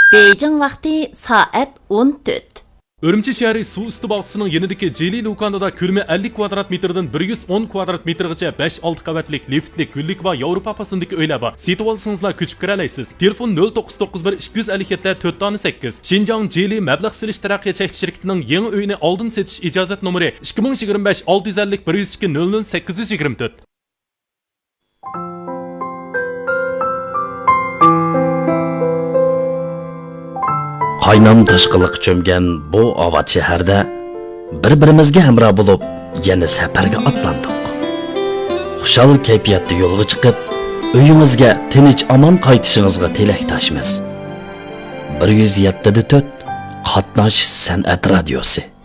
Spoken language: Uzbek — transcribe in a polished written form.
Beijing vaqti soat 14. Urumchi shahri suv usti bog'chisining yanidagi Jeli do'konida ko'lami 50 kvadrat metrdan 110 kvadrat metrgacha 5-6 qavatlik liftli gullik va Yevropa fasındagi uylar bor. Setib olsangizlar ko'chib kira olasiz. Telefon 0991 257 4-8. Xinjiang Jeli mablag' silish taraqqiyot cheklash shirkatining yangi uyini oldin setish ijozat nomeri 2025 650 102 00 824. Qaynam tashqiliq cho'mgan buovat shaharda bir-birimizga hamroh bo'lib, yana safarga otlandik. Xushal kayfiyatda yo'lga chiqib, uyingizga tinch omon qaytishingizga tilakdoshmiz. 107.4 Qatnash san'at radiosi.